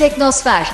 Teknosfer.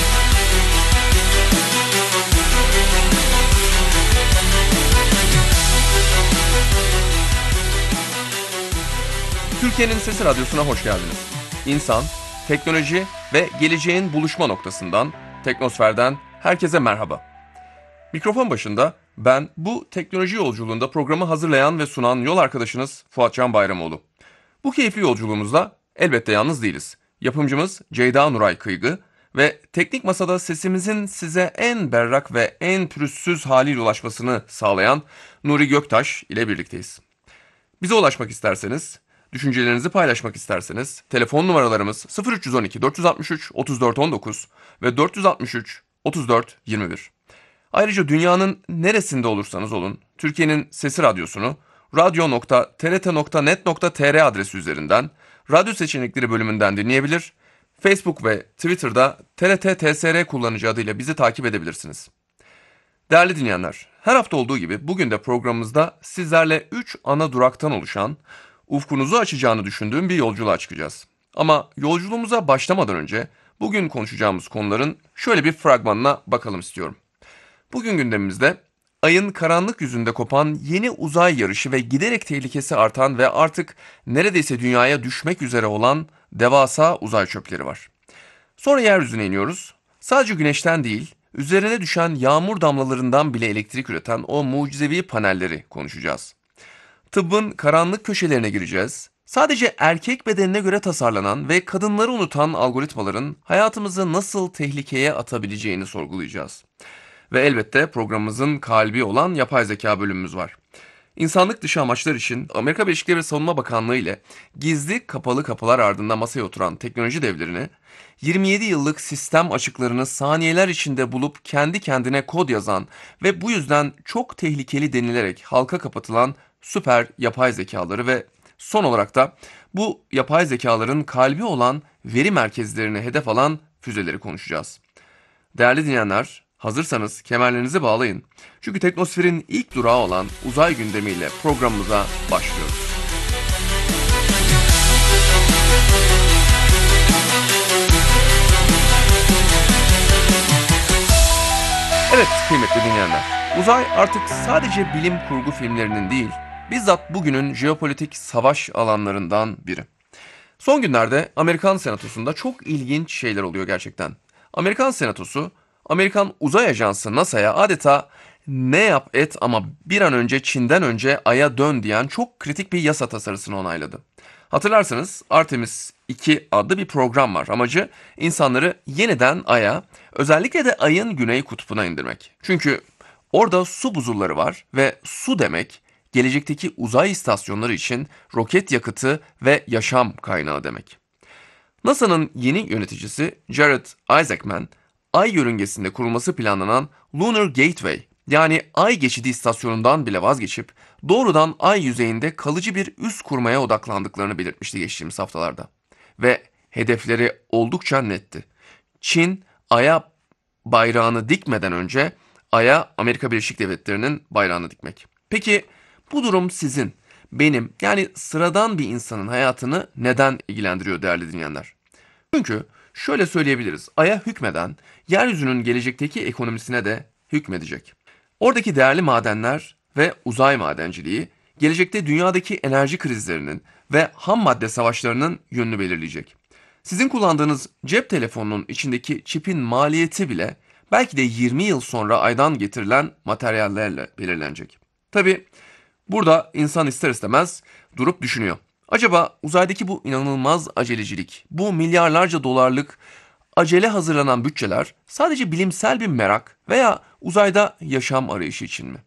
Türkiye'nin Sesi Radyosu'na hoş geldiniz. İnsan, teknoloji ve geleceğin buluşma noktasından, Teknosfer'den herkese merhaba. Mikrofon başında ben bu teknoloji yolculuğunda programı hazırlayan ve sunan yol arkadaşınız Fuat Can Bayramoğlu. Bu keyifli yolculuğumuzda elbette yalnız değiliz. Yapımcımız Ceyda Nuray Kıygı ve teknik masada sesimizin size en berrak ve en pürüzsüz haliyle ulaşmasını sağlayan Nuri Göktaş ile birlikteyiz. Bize ulaşmak isterseniz, düşüncelerinizi paylaşmak isterseniz telefon numaralarımız 0312 463 34 19 ve 463 34 21. Ayrıca dünyanın neresinde olursanız olun Türkiye'nin Sesi Radyosu'nu radyo.trt.net.tr adresi üzerinden radyo seçenekleri bölümünden dinleyebilir, Facebook ve Twitter'da TRT TSR kullanıcı adıyla bizi takip edebilirsiniz. Değerli dinleyenler, her hafta olduğu gibi bugün de programımızda sizlerle 3 ana duraktan oluşan, ufkunuzu açacağını düşündüğüm bir yolculuğa çıkacağız. Ama yolculuğumuza başlamadan önce bugün konuşacağımız konuların şöyle bir fragmanına bakalım istiyorum. Bugün gündemimizde Ay'ın karanlık yüzünde kopan yeni uzay yarışı ve giderek tehlikesi artan ve artık neredeyse dünyaya düşmek üzere olan devasa uzay çöpleri var. Sonra yeryüzüne iniyoruz. Sadece güneşten değil, üzerine düşen yağmur damlalarından bile elektrik üreten o mucizevi panelleri konuşacağız. Tıbbın karanlık köşelerine gireceğiz. Sadece erkek bedenine göre tasarlanan ve kadınları unutan algoritmaların hayatımızı nasıl tehlikeye atabileceğini sorgulayacağız. Ve elbette programımızın kalbi olan yapay zeka bölümümüz var. İnsanlık dışı amaçlar için Amerika Birleşik Devletleri Savunma Bakanlığı ile gizli kapalı kapılar ardında masaya oturan teknoloji devlerini, 27 yıllık sistem açıklarını saniyeler içinde bulup kendi kendine kod yazan ve bu yüzden çok tehlikeli denilerek halka kapatılan süper yapay zekaları ve son olarak da bu yapay zekaların kalbi olan veri merkezlerini hedef alan füzeleri konuşacağız. Değerli dinleyenler, hazırsanız kemerlerinizi bağlayın. Çünkü Teknosfer'in ilk durağı olan uzay gündemiyle programımıza başlıyoruz. Evet kıymetli dinleyenler, uzay artık sadece bilim kurgu filmlerinin değil, bizzat bugünün jeopolitik savaş alanlarından biri. Son günlerde Amerikan Senatosu'nda çok ilginç şeyler oluyor gerçekten. Amerikan Senatosu, Amerikan Uzay Ajansı NASA'ya adeta ne yap et ama bir an önce Çin'den önce Ay'a dön diyen çok kritik bir yasa tasarısını onayladı. Hatırlarsanız Artemis 2 adlı bir program var. Amacı insanları yeniden Ay'a, özellikle de Ay'ın güney kutbuna indirmek. Çünkü orada su buzulları var ve su demek gelecekteki uzay istasyonları için roket yakıtı ve yaşam kaynağı demek. NASA'nın yeni yöneticisi Jared Isaacman, Ay yörüngesinde kurulması planlanan Lunar Gateway yani Ay geçidi istasyonundan bile vazgeçip doğrudan Ay yüzeyinde kalıcı bir üs kurmaya odaklandıklarını belirtmişti geçtiğimiz haftalarda. Ve hedefleri oldukça netti. Çin, Ay'a bayrağını dikmeden önce Ay'a Amerika Birleşik Devletleri'nin bayrağını dikmek. Peki bu durum sizin, benim yani sıradan bir insanın hayatını neden ilgilendiriyor değerli dinleyenler? Çünkü şöyle söyleyebiliriz, Ay'a hükmeden yeryüzünün gelecekteki ekonomisine de hükmedecek. Oradaki değerli madenler ve uzay madenciliği gelecekte dünyadaki enerji krizlerinin ve ham madde savaşlarının yönünü belirleyecek. Sizin kullandığınız cep telefonunun içindeki çipin maliyeti bile belki de 20 yıl sonra Ay'dan getirilen materyallerle belirlenecek. Tabii burada insan ister istemez durup düşünüyor. Acaba uzaydaki bu inanılmaz acelecilik, bu milyarlarca dolarlık acele hazırlanan bütçeler sadece bilimsel bir merak veya uzayda yaşam arayışı için mi?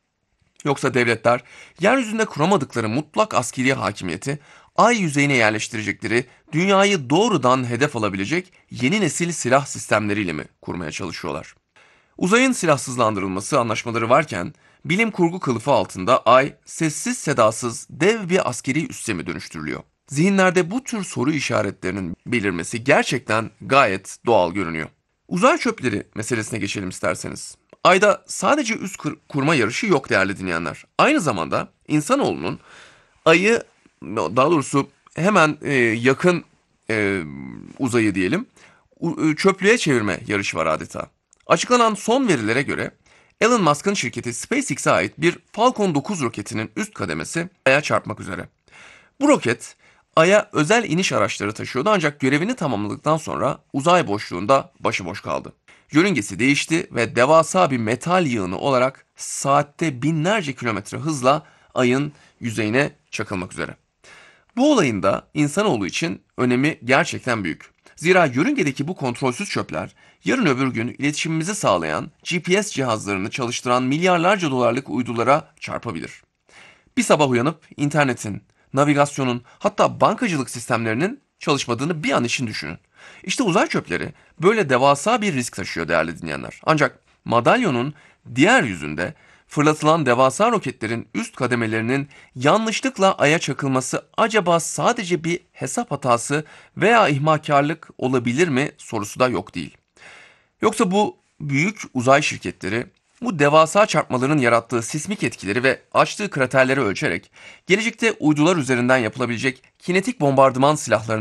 Yoksa devletler yeryüzünde kuramadıkları mutlak askeri hakimiyeti Ay yüzeyine yerleştirecekleri dünyayı doğrudan hedef alabilecek yeni nesil silah sistemleriyle mi kurmaya çalışıyorlar? Uzayın silahsızlandırılması anlaşmaları varken bilim kurgu kılıfı altında Ay sessiz sedasız dev bir askeri üsse mi dönüştürülüyor? Zihinlerde bu tür soru işaretlerinin belirmesi gerçekten gayet doğal görünüyor. Uzay çöpleri meselesine geçelim isterseniz. Ayda sadece üs kurma yarışı yok değerli dinleyenler. Aynı zamanda insanoğlunun Ay'ı, daha doğrusu hemen yakın uzayı diyelim, çöplüğe çevirme yarışı var adeta. Açıklanan son verilere göre Elon Musk'ın şirketi SpaceX'e ait bir Falcon 9 roketinin üst kademesi Ay'a çarpmak üzere. Bu roket Ay'a özel iniş araçları taşıyordu ancak görevini tamamladıktan sonra uzay boşluğunda başıboş kaldı. Yörüngesi değişti ve devasa bir metal yığını olarak saatte binlerce kilometre hızla Ay'ın yüzeyine çakılmak üzere. Bu olayın da insanoğlu için önemi gerçekten büyük. Zira yörüngedeki bu kontrolsüz çöpler yarın öbür gün iletişimimizi sağlayan GPS cihazlarını çalıştıran milyarlarca dolarlık uydulara çarpabilir. Bir sabah uyanıp internetin, navigasyonun hatta bankacılık sistemlerinin çalışmadığını bir an için düşünün. İşte uzay çöpleri böyle devasa bir risk taşıyor değerli dinleyenler. Ancak madalyonun diğer yüzünde fırlatılan devasa roketlerin üst kademelerinin yanlışlıkla Ay'a çakılması acaba sadece bir hesap hatası veya ihmalkarlık olabilir mi sorusu da yok değil. Yoksa bu büyük uzay şirketleri bu devasa çarpmaların yarattığı sismik etkileri ve açtığı kraterleri ölçerek gelecekte uydular üzerinden yapılabilecek kinetik bombardıman silahlarını